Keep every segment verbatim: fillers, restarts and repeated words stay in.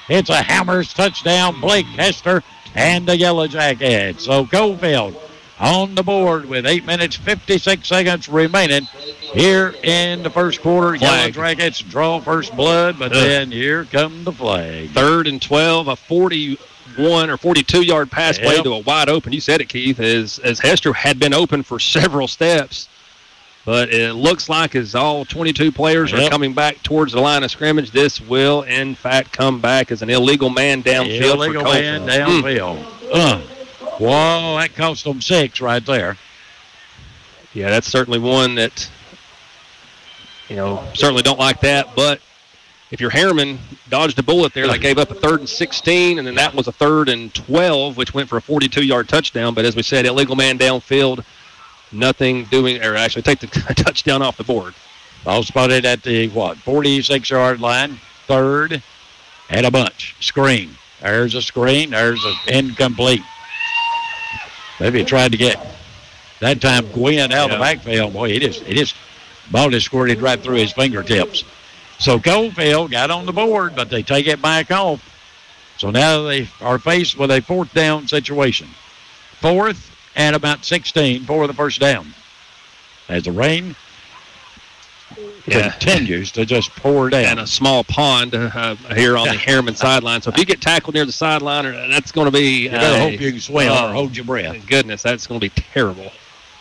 It's a Hammers touchdown. Blake Hester and the Yellow Jackets. So Cofield on the board with eight minutes, fifty-six seconds remaining here in the first quarter. Flag. Yellow Jackets draw first blood, but Ugh. then here come the flag. Third and twelve, a forty-one or forty-two-yard pass yep. play to a wide open. You said it, Keith, as, as Hester had been open for several steps. But it looks like as all twenty-two players yep. are coming back towards the line of scrimmage, this will, in fact, come back as an illegal man downfield. Illegal man downfield. Mm. Uh, whoa, that cost them six right there. Yeah, that's certainly one that, you know, certainly don't like that. But if you're Harriman, dodged a bullet there. They gave up a third and sixteen, and then that was a third and twelve, which went for a forty-two-yard touchdown. But as we said, illegal man downfield. Nothing doing, or actually take the touchdown off the board. Ball spotted at the, what, forty-six-yard line. Third and a bunch. Screen. There's a screen. There's an incomplete. Maybe he tried to get, that time, Gwynn out yeah. of the backfield. Boy, he just, he just, ball just squirted right through his fingertips. So Cofield got on the board, but they take it back off. So now they are faced with a fourth down situation. Fourth and about sixteen for the first down. As the rain yeah. continues to just pour down. And a small pond uh, here on the Harriman sideline. So if you get tackled near the sideline, that's going to be... You better uh, hope you can swim uh, or hold your breath. Goodness, that's going to be terrible.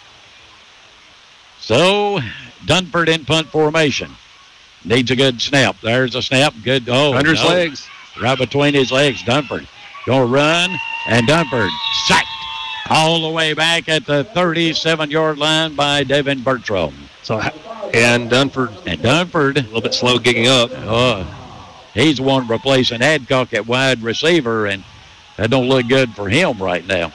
So, Dunford in punt formation. Needs a good snap. There's a snap. Good. Oh, under his no. legs. Right between his legs, Dunford. Going to run, and Dunford sacked all the way back at the thirty-seven-yard line by Devin Bertram. So, and Dunford. And Dunford. A little bit slow gigging up. Uh, he's the one replacing Adcock at wide receiver, and that don't look good for him right now.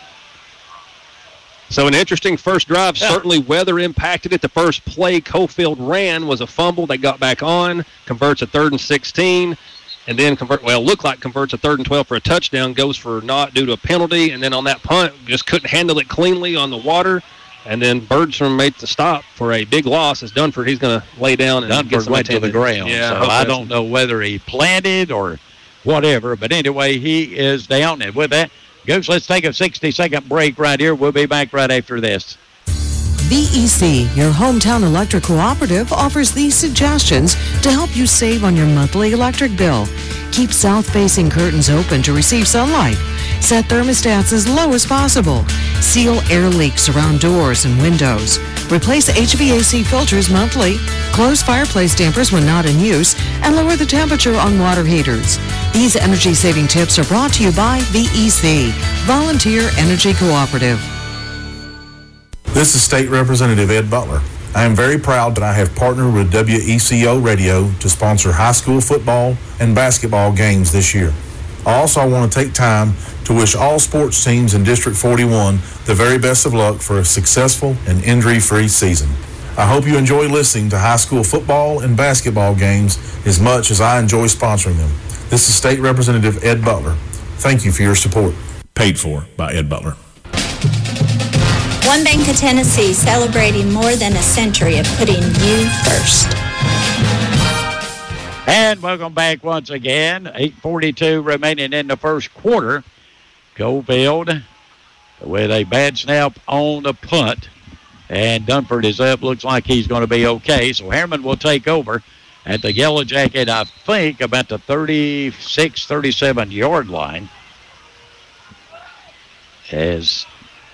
So an interesting first drive. Yeah. Certainly weather impacted it. The first play Cofield ran was a fumble. They got back on, converts a third and sixteen, and then convert. Well, looked like converts a third and twelve for a touchdown, goes for not due to a penalty, and then on that punt, just couldn't handle it cleanly on the water. And then Bergstrom made the stop for a big loss as Dunford. He's going to lay down and Dunford get went to the ground. Yeah, so I, I don't know whether he planted or whatever, but anyway, he is down. And with that, Goose, let's take a sixty-second break right here. We'll be back right after this. V E C, your hometown electric cooperative, offers these suggestions to help you save on your monthly electric bill. Keep south-facing curtains open to receive sunlight. Set thermostats as low as possible. Seal air leaks around doors and windows. Replace H V A C filters monthly. Close fireplace dampers when not in use. And lower the temperature on water heaters. These energy-saving tips are brought to you by V E C, Volunteer Energy Cooperative. This is State Representative Ed Butler. I am very proud that I have partnered with W E C O Radio to sponsor high school football and basketball games this year. I also want to take time to wish all sports teams in District forty-one the very best of luck for a successful and injury-free season. I hope you enjoy listening to high school football and basketball games as much as I enjoy sponsoring them. This is State Representative Ed Butler. Thank you for your support. Paid for by Ed Butler. One Bank of Tennessee, celebrating more than a century of putting you first. And welcome back once again. eight forty-two remaining in the first quarter. Cofield with a bad snap on the punt. And Dunford is up. Looks like he's going to be okay. So Harriman will take over at the Yellow Jacket, I think, about the thirty-six, thirty-seven-yard line. As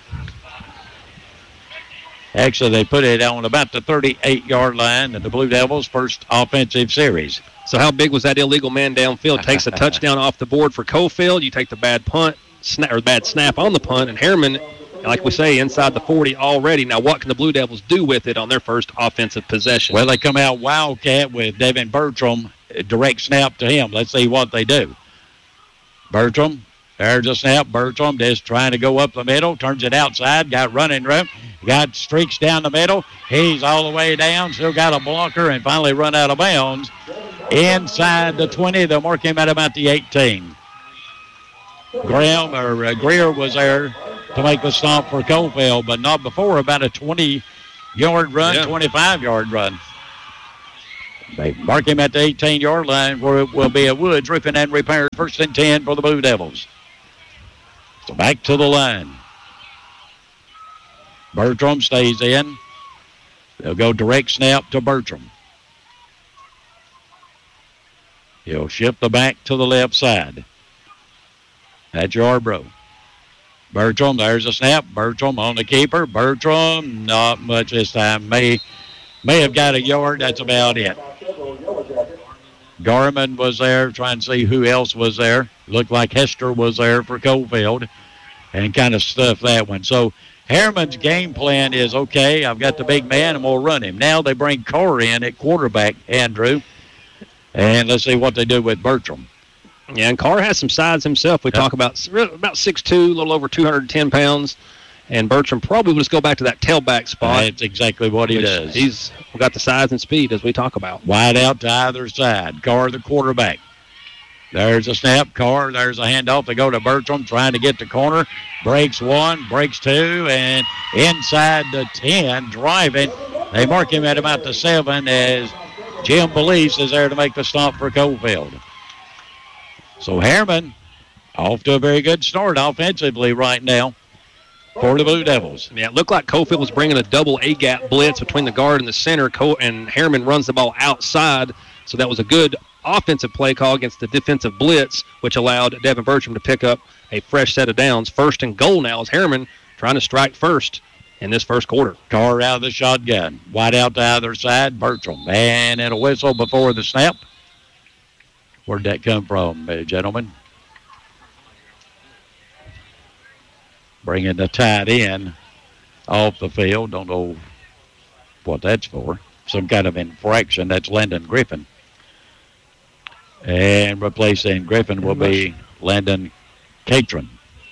actually they put it on about the thirty-eight-yard line in the Blue Devils' first offensive series. So how big was that illegal man downfield? Takes a touchdown off the board for Cofield. You take the bad punt, snap, or bad snap on the punt, and Harriman, like we say, inside the forty already. Now, what can the Blue Devils do with it on their first offensive possession? Well, they come out Wildcat with Devin Bertram, direct snap to him. Let's see what they do. Bertram, there's a snap. Bertram just trying to go up the middle, turns it outside, got running room, got streaks down the middle. He's all the way down, still got a blocker, and finally run out of bounds. Inside the twenty, they'll mark him at about the eighteen. Graham, or uh, Greer was there to make the stop for Cofield, but not before about a twenty-yard run, yeah. twenty-five-yard run. They mark him at the eighteen-yard line where it will be a Woods Roofing and Repair. First and ten for the Blue Devils. So back to the line. Bertram stays in. They'll go direct snap to Bertram. He'll shift the back to the left side. That's Yarbrough. Bertram, there's a snap. Bertram on the keeper. Bertram, not much this time. May, may have got a yard. That's about it. Garman was there, trying to see who else was there. Looked like Hester was there for Cofield and kind of stuffed that one. So Harriman's game plan is, okay, I've got the big man, and we'll run him. Now they bring Carr in at quarterback, Andrew. And let's see what they do with Bertram. Yeah, and Carr has some size himself. We yep. talk about about six two, a little over two hundred ten pounds. And Bertram probably will just go back to that tailback spot. That's exactly what he does. He's got the size and speed, as we talk about. Wide out to either side. Carr, the quarterback. There's a snap. Carr, there's a handoff. They go to Bertram, trying to get the corner. Breaks one, breaks two, and inside the ten, driving. They mark him at about the seven as Jim Belize is there to make the stop for Cofield. So Harriman off to a very good start offensively right now for the Blue Devils. Yeah, it looked like Cofield was bringing a double A-gap blitz between the guard and the center, and Harriman runs the ball outside. So that was a good offensive play call against the defensive blitz, which allowed Devin Bertram to pick up a fresh set of downs. First and goal now as Harriman trying to strike first in this first quarter. Carr out of the shotgun. Wide out to either side, Bertram. And then a whistle before the snap. Where'd that come from, uh, gentlemen? Bringing the tight end off the field. Don't know what that's for. Some kind of infraction. That's Landon Griffin. And replacing Griffin will be Landon Catron.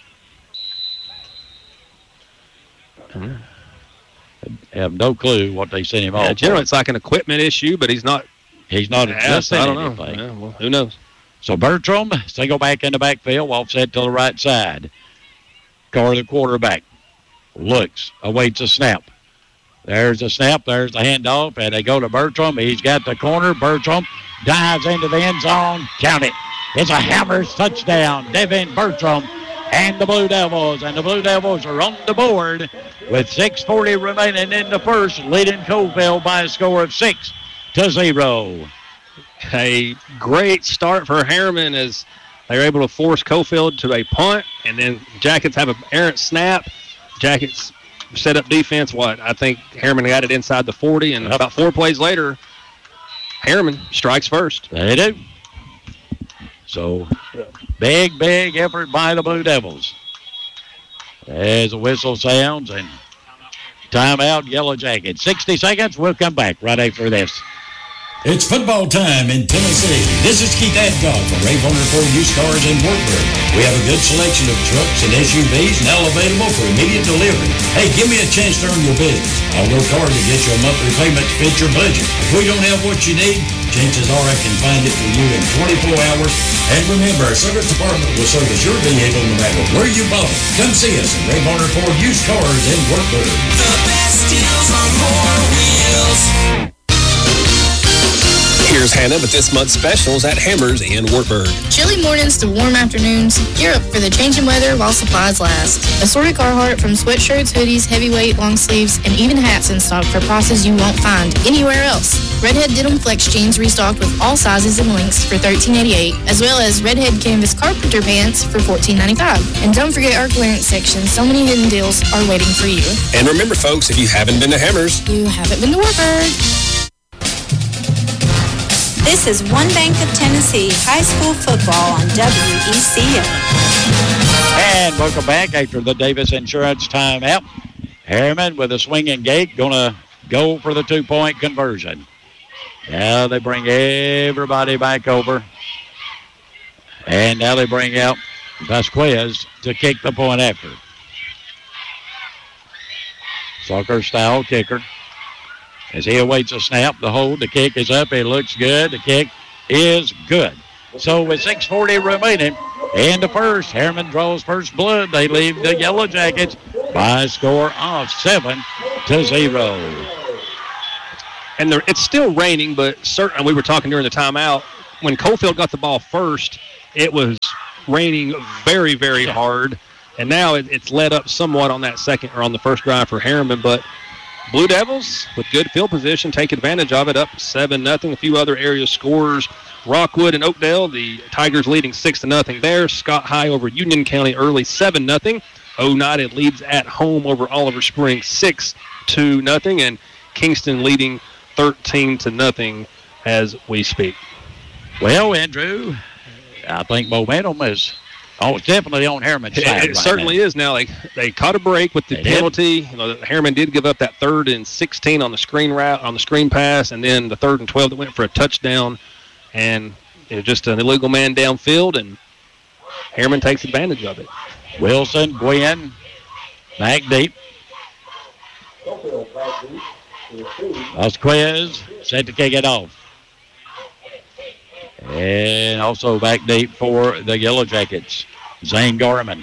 I have no clue what they sent him yeah, off. Generally, it's like an equipment issue, but he's not. He's not adjusting I don't anything. know. Yeah, well, who knows? So Bertram, single back in the backfield, offset to the right side. Carr, the quarterback, looks, awaits a snap. There's a snap, there's the handoff, and they go to Bertram. He's got the corner. Bertram dives into the end zone. Count it. It's a Hammers touchdown. Devin Bertram and the Blue Devils. And the Blue Devils are on the board with six forty remaining in the first, leading Cofield by a score of six to zero. A great start for Harriman as they're able to force Cofield to a punt, and then Jackets have an errant snap. Jackets set up defense. What? I think Harriman got it inside the forty, and about four plays later, Harriman strikes first. They do. So, big, big effort by the Blue Devils. As the whistle sounds, and timeout, Yellow Jackets. sixty seconds. We'll come back right after this. It's football time in Tennessee. This is Keith Adcock from Ray Bonner Ford Used Cars in Wartburg. We have a good selection of trucks and S U Vs now available for immediate delivery. Hey, give me a chance to earn your business. I'll work hard to get you a monthly payment to fit your budget. If we don't have what you need, chances are I can find it for you in twenty-four hours. And remember, our service department will service your vehicle no matter where you bought it. Come see us at Ray Bonner Ford Used Cars in Wartburg. The best deals on four wheels. Here's Hannah with this month's specials at Hammers in Wartburg. Chilly mornings to warm afternoons, gear up for the changing weather while supplies last. Assorted Carhartt from sweatshirts, hoodies, heavyweight, long sleeves, and even hats in stock for prices you won't find anywhere else. Redhead Denim Flex jeans restocked with all sizes and lengths for thirteen eighty-eight, as well as Redhead Canvas Carpenter pants for fourteen ninety-five. And don't forget our clearance section. So many hidden deals are waiting for you. And remember, folks, if you haven't been to Hammers, you haven't been to Wartburg. This is One Bank of Tennessee High School football on W E C O. And welcome back after the Davis Insurance timeout. Harriman with a swinging gate, going to go for the two-point conversion. Now they bring everybody back over. And now they bring out Vasquez to kick the point after. Soccer-style kicker. As he awaits a snap, the hold, the kick is up. It looks good. The kick is good. So with six forty remaining in the first, Harriman draws first blood. They leave the Yellow Jackets by a score of seven to zero. and there, it's still raining, but certain, we were talking during the timeout, when Cofield got the ball first, it was raining very, very hard, and now it, it's let up somewhat on that second or on the first drive for Harriman, but Blue Devils, with good field position, take advantage of it, up seven nothing. A few other area scores, Rockwood and Oakdale, the Tigers leading six to nothing there. Scott High over Union County early, seven nothing. Oneida leads at home over Oliver Springs, six to nothing, and Kingston leading thirteen to nothing as we speak. Well, Andrew, I think momentum is oh, it's definitely on Harriman's side. It, it right certainly now. is now. They they caught a break with the They penalty. You know, Harriman did give up that third and sixteen on the screen route, on the screen pass, and then the third and twelve that went for a touchdown, and it was just an illegal man downfield, and Harriman takes advantage of it. Wilson, Gwen, back deep. Vasquez set to kick it off. And also back deep for the Yellow Jackets, Zane Garman.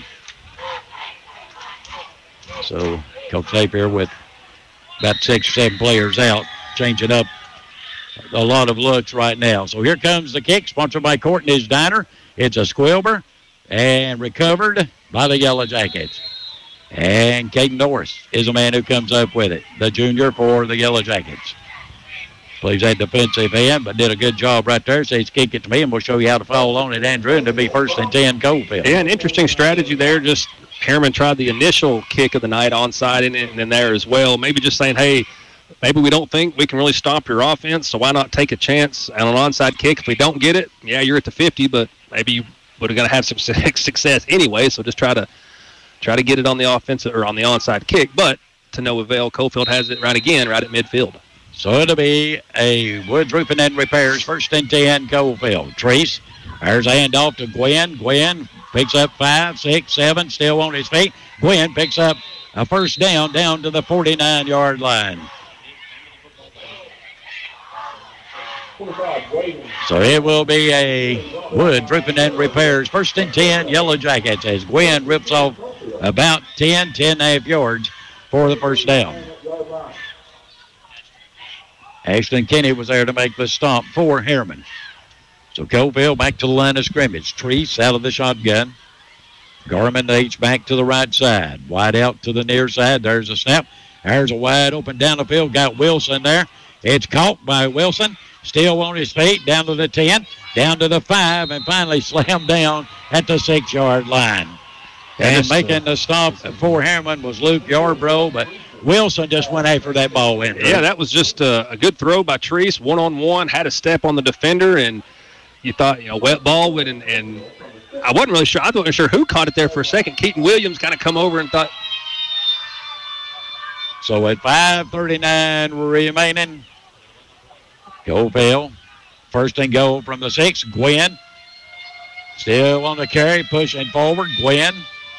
So Coach Napier with about six or seven players out, changing up a lot of looks right now. So here comes the kick, sponsored by Courtney's Diner. It's a squilber and recovered by the Yellow Jackets. And Caden Norris is the man who comes up with it, the junior for the Yellow Jackets. Plays that defensive end, but did a good job right there. Says, kick it to me, and we'll show you how to fall on it, Andrew, and to be first and ten, Cofield. Yeah, an interesting strategy there. Just Harriman tried the initial kick of the night onside in, in, in there as well. Maybe just saying, hey, maybe we don't think we can really stop your offense, so why not take a chance on an onside kick? If we don't get it, yeah, you're at the fifty, but maybe you would have got to have some success anyway, so just try to try to get it on the offensive or on the onside kick. But to no avail, Cofield has it right again, right at midfield. So it'll be a Woods Roofing and Repairs, first and ten, Cofield. Treese, there's a handoff to Gwen. Gwen picks up five, six, seven, still on his feet. Gwen picks up a first down, down to the forty-nine-yard line. So it will be a Woods Roofing and Repairs, first and ten, Yellow Jackets, as Gwen rips off about ten, ten and a half yards for the first down. Ashton Kenny was there to make the stop for Harriman. So Cofield back to the line of scrimmage. Treese out of the shotgun. Garmin H back to the right side. Wide out to the near side. There's a snap. There's a wide open down the field. Got Wilson there. It's caught by Wilson. Still on his feet. Down to the ten. Down to the five. And finally slammed down at the six-yard line. And, and making uh, the stop for Harriman was Luke Yarbrough, but Wilson just went after that ball in. Yeah, that was just a, a good throw by Treese, one-on-one, had a step on the defender, and you thought, you know, wet ball would, and, and I wasn't really sure. I wasn't sure who caught it there for a second. Keaton Williams kind of come over and thought. So at five thirty-nine remaining, Cofield, first and goal from the six. Gwen still on the carry, pushing forward. Gwen.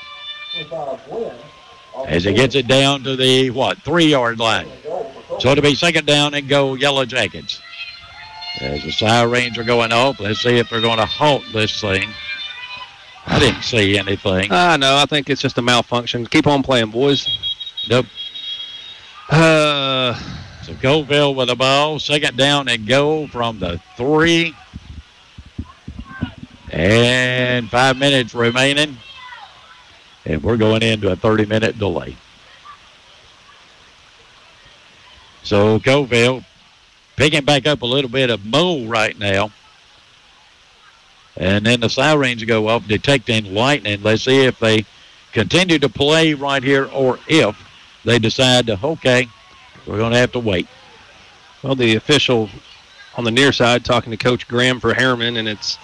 As he gets it down to the, what, three-yard line. So it'll be second down and go Yellow Jackets. As the sirens are going off, let's see if they're going to halt this thing. I didn't see anything. Uh, no, I think it's just a malfunction. Keep on playing, boys. Nope. Uh, so Cofield with the ball, second down and go from the three. And five minutes remaining. And we're going into a thirty-minute delay. So Cofield picking back up a little bit of mo right now. And then the sirens go off, detecting lightning. Let's see if they continue to play right here or if they decide to, okay, we're going to have to wait. Well, the official on the near side talking to Coach Graham for Harriman, and it's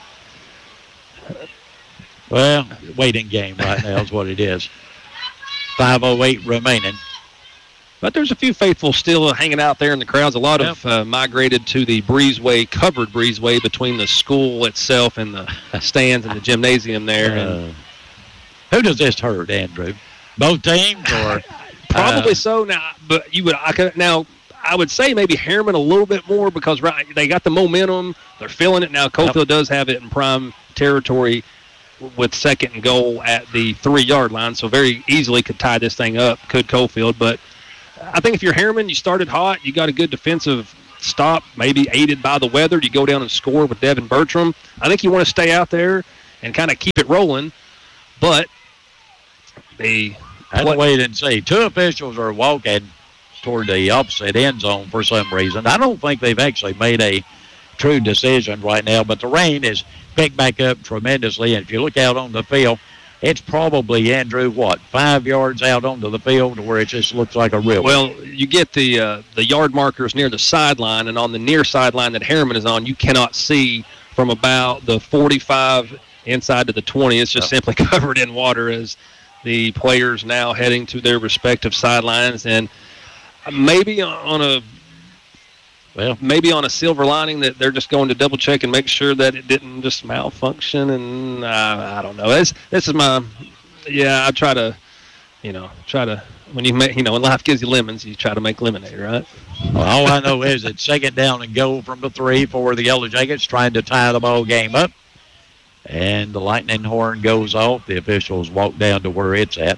Well, waiting game right now is what it is. five oh eight remaining. But there's a few faithful still hanging out there in the crowds. A lot yep. of uh, migrated to the breezeway, covered breezeway between the school itself and the stands and the gymnasium there. Uh, and who does this hurt, Andrew? Both teams, or probably uh, so. Now, but you would I could now. I would say maybe Harriman a little bit more because right, they got the momentum. They're feeling it now. Cofield yep. does have it in prime territory with second and goal at the three-yard line, so very easily could tie this thing up, could Cofield. But I think if you're Harriman, you started hot, you got a good defensive stop, maybe aided by the weather. You go down and score with Devin Bertram. I think you want to stay out there and kind of keep it rolling, but they I'd play- wait and see. Two officials are walking toward the opposite end zone for some reason. I don't think they've actually made a true decision right now, but the rain is picked back up tremendously, and if you look out on the field, it's probably, Andrew, what, five yards out onto the field where it just looks like a river. Well, you get the uh, the yard markers near the sideline, and on the near sideline that Harriman is on, you cannot see from about the forty-five inside to the twenty. It's just oh. simply covered in water as the players now heading to their respective sidelines. And maybe on a well, maybe on a silver lining that they're just going to double check and make sure that it didn't just malfunction. And uh, I don't know. This this is my yeah. I try to, you know, try to when you make you know when life gives you lemons, you try to make lemonade, right? Well, all I know is it's second down and goal from the three for the Yellow Jackets, trying to tie the ball game up. And the lightning horn goes off. The officials walk down to where it's at.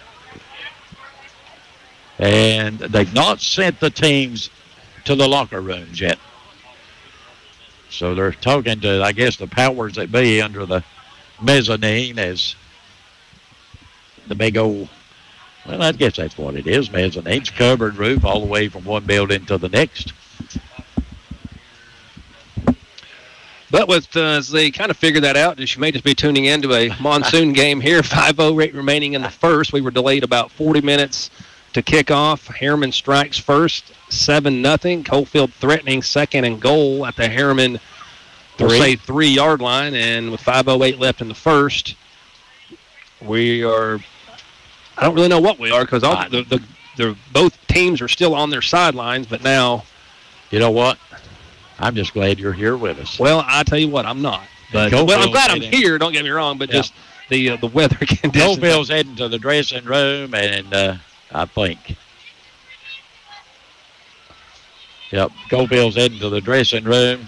And they've not sent the teams to the locker rooms yet. So they're talking to, I guess, the powers that be under the mezzanine as the big old, well, I guess that's what it is, mezzanine's covered roof all the way from one building to the next. But with uh, as they kind of figure that out, you may just be tuning into a monsoon game here. five oh eight remaining in the first. We were delayed about forty minutes to kick off. Harriman strikes first, seven nothing. Cofield threatening second and goal at the Harriman, we'll say, three-yard line. And with five oh eight left in the first, we are – I don't really know what we are because all the, the, the both teams are still on their sidelines, but now – you know what? I'm just glad you're here with us. Well, I tell you what, I'm not. But well, I'm glad I'm here, don't get me wrong, but yeah. just the uh, the weather conditions. Cofield's heading to the dressing room, and uh, I think. Yep, Cofield's heading to the dressing room.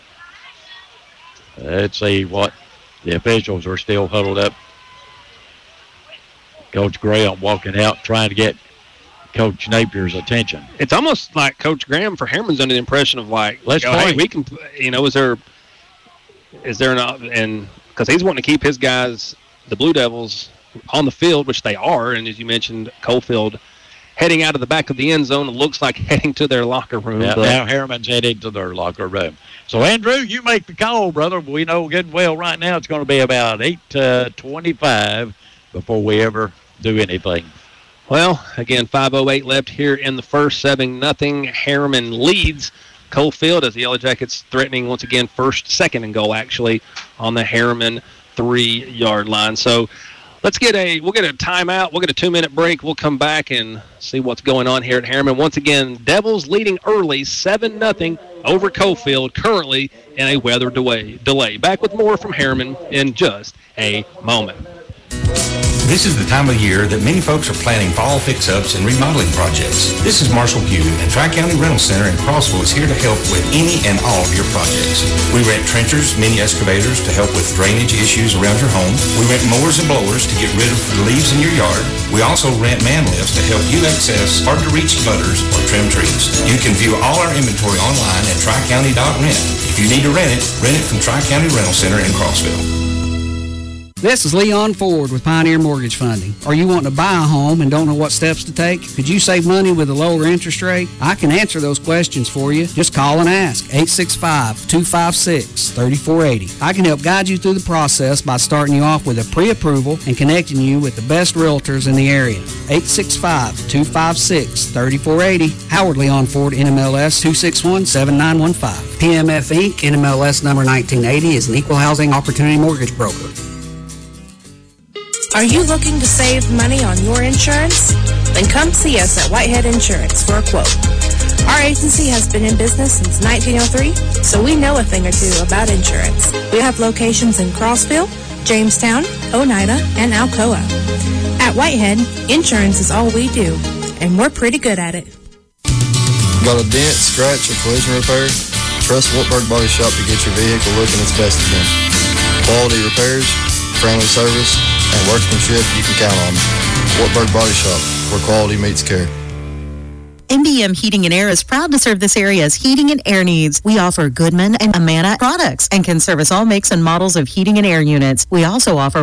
Let's see what the officials are still huddled up. Coach Graham walking out, trying to get Coach Napier's attention. It's almost like Coach Graham for Harriman's under the impression of like, let's go, hey, we can, you know, is there, is there not, and because he's wanting to keep his guys, the Blue Devils, on the field, which they are, and as you mentioned, Cofield heading out of the back of the end zone, it looks like heading to their locker room. Yeah, now Harriman's heading to their locker room. So, Andrew, you make the call, brother. We know good and well right now it's going to be about eight to twenty-five before we ever do anything. Well, again, five oh eight left here in the first, seven nothing. Harriman leads Cofield as the Yellow Jackets threatening once again first, second and goal actually on the Harriman three-yard line. So let's get a, we'll get a timeout. We'll get a two-minute break. We'll come back and see what's going on here at Harriman. Once again, Devils leading early, seven nothing over Cofield, currently in a weather delay. delay. Back with more from Harriman in just a moment. This is the time of year that many folks are planning fall fix-ups and remodeling projects. This is Marshall Pugh, and Tri-County Rental Center in Crossville is here to help with any and all of your projects. We rent trenchers, mini excavators to help with drainage issues around your home. We rent mowers and blowers to get rid of the leaves in your yard. We also rent man lifts to help you access hard-to-reach gutters or trim trees. You can view all our inventory online at tri county dot rent. If you need to rent it, rent it from Tri-County Rental Center in Crossville. This is Leon Ford with Pioneer Mortgage Funding. Are you wanting to buy a home and don't know what steps to take? Could you save money with a lower interest rate? I can answer those questions for you. Just call and ask. eight six five, two five six, three four eight zero. I can help guide you through the process by starting you off with a pre-approval and connecting you with the best realtors in the area. eight six five, two five six, three four eight zero. Howard Leon Ford, N M L S two six one, seven nine one five. P M F Incorporated, N M L S number nineteen eighty, is an equal housing opportunity mortgage broker. Are you looking to save money on your insurance? Then come see us at Whitehead Insurance for a quote. Our agency has been in business since nineteen oh three, so we know a thing or two about insurance. We have locations in Crossville, Jamestown, Oneida, and Alcoa. At Whitehead, insurance is all we do, and we're pretty good at it. Got a dent, scratch, or collision repair? Trust Wartburg Body Shop to get your vehicle looking its best again. Quality repairs, friendly service, and workmanship you can count on. Wartburg Body Shop, where quality meets care. M B M Heating and Air is proud to serve this area's heating and air needs. We offer Goodman and Amana products and can service all makes and models of heating and air units. We also offer